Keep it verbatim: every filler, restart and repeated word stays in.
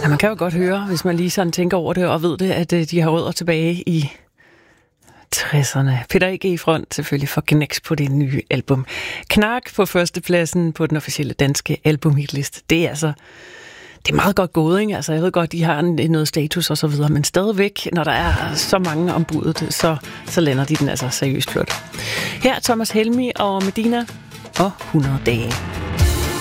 Ja, man kan jo godt høre, hvis man lige sådan tænker over det og ved det, at de har rødder tilbage i tresserne. Peter E G i front selvfølgelig for Gnex på det nye album. Knark på førstepladsen på den officielle danske albumhitliste. Det er altså det er meget godt gået, ikke? Altså, jeg ved godt, de har en, noget status og så videre, men stadigvæk, når der er så mange om budet, så, så lander de den altså seriøst flot. Her er Thomas Helmig og Medina og hundrede dage.